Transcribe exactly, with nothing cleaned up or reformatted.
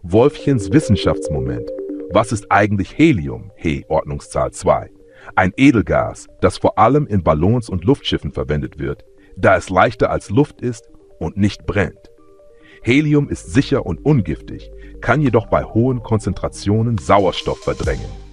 Wolfchens Wissenschaftsmoment. Was ist eigentlich Helium, He Ordnungszahl zwei? Ein Edelgas, das vor allem in Ballons und Luftschiffen verwendet wird, da es leichter als Luft ist und nicht brennt. Helium ist sicher und ungiftig, kann jedoch bei hohen Konzentrationen Sauerstoff verdrängen.